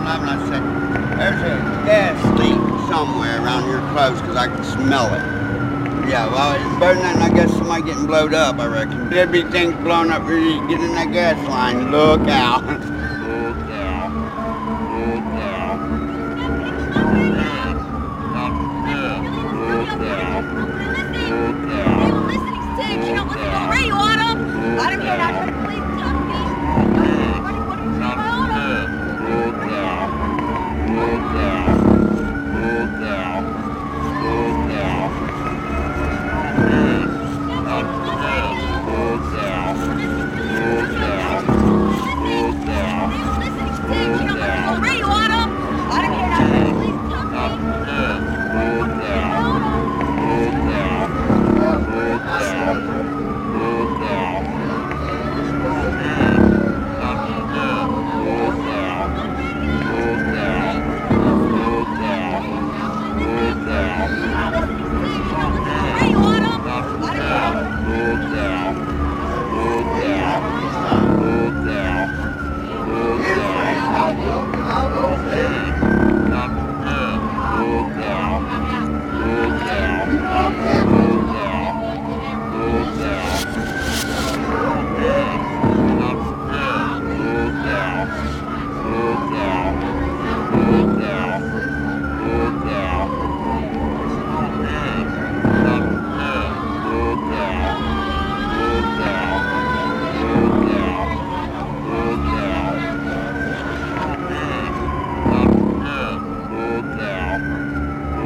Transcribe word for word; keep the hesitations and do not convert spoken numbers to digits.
eleven, I said, there's a gas leak somewhere around here close because I can smell it. Yeah, well, it's better than, I guess, somebody getting blowed up, I reckon. There'd be things blowing up where you get in that gas line. Look out. Look out. Look out. Look out. Look out. They were listening to, you know, listen to the radio, Autumn. Autumn, you're not